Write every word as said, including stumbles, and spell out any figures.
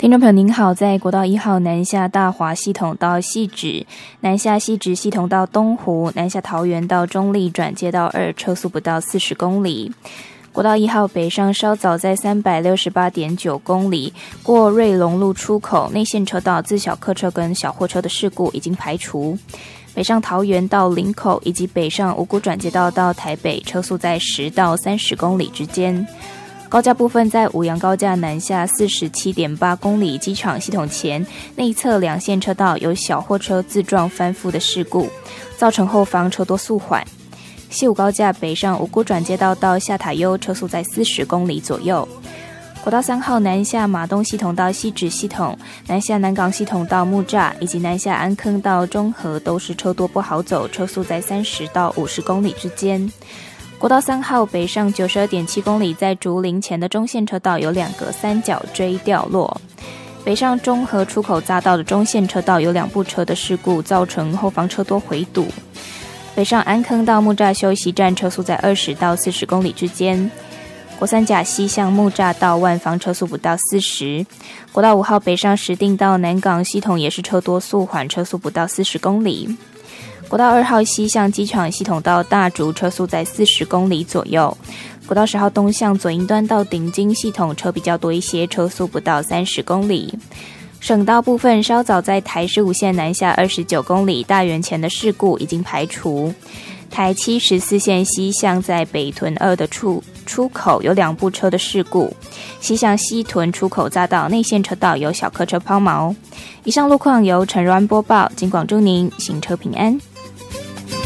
听众朋友您好，在国道一号南下大华系统到汐止，南下汐止系统到东湖，南下桃园到中立转接到二，车速不到四十公里。国道一号北上稍早在 三百六十八点九公里，过瑞隆路出口内线车道自小客车跟小货车的事故已经排除。北上桃园到林口以及北上五股转接道到台北，车速在十到三十公里之间。高架部分在五杨高架南下 四十七点八公里机场系统前内侧两线车道有小货车自撞翻覆的事故，造成后方车多速缓。西武高架北上五股转接道到下塔悠，车速在四十公里左右。国道三号南下马东系统到汐止系统，南下南港系统到木栅，以及南下安坑到中和都是车多不好走，车速在三十到五十公里之间。国道三号北上 九十二点七公里，在竹林前的中线车道有两个三角锥掉落。北上中和出口匝道的中线车道有两部车的事故，造成后方车多回堵。北上安坑到木栅休息站，车速在二十到四十公里之间。国三甲西向木栅到万芳，车速不到四十。国道五号北上石碇到南港系统也是车多速缓，车速不到四十公里。国道二号西向机场系统到大竹，车速在四十公里左右。国道十号东向左营端到顶金系统车比较多一些，车速不到三十公里。省道部分稍早在台十五线南下二十九公里，大园前的事故已经排除。台七十四线西向在北屯二的出出口有两部车的事故，西向西屯出口匝道内线车道有小客车抛锚。以上路况由陈瑞安播报，警广祝您行车平安。